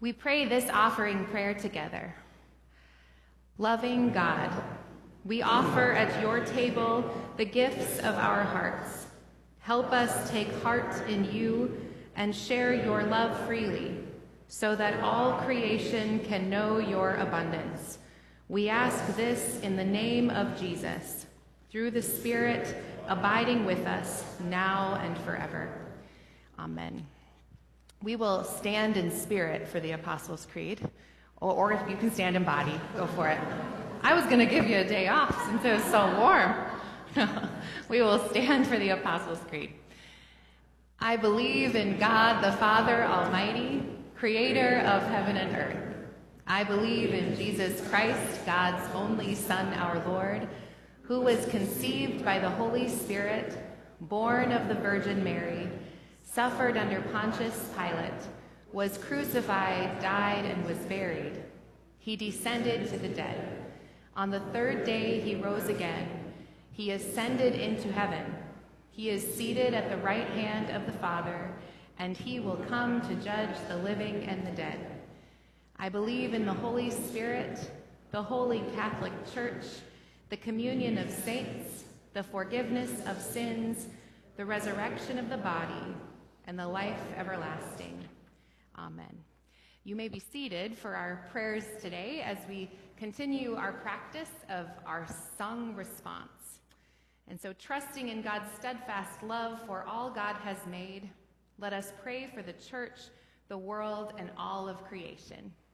We pray this offering prayer together. Loving God, we offer at your table the gifts of our hearts. Help us take heart in you and share your love freely, so that all creation can know your abundance. We ask this in the name of Jesus, through the Spirit abiding with us now and forever. Amen. We will stand in spirit for the Apostles' Creed, or if you can stand in body, go for it. I was going to give you a day off since it was so warm. We will stand for the Apostles' Creed. I believe in God the Father Almighty, creator of heaven and earth. I believe in Jesus Christ, God's only Son, our Lord, who was conceived by the Holy Spirit, born of the Virgin Mary, suffered under Pontius Pilate, was crucified, died, and was buried. He descended to the dead. On the third day he rose again. He ascended into heaven. He is seated at the right hand of the Father, and he will come to judge the living and the dead. I believe in the Holy Spirit, the Holy Catholic Church, the communion of saints, the forgiveness of sins, the resurrection of the body, and the life everlasting. Amen. You may be seated for our prayers today as we continue our practice of our sung response. And so, trusting in God's steadfast love for all God has made, let us pray for the church, the world, and all of creation.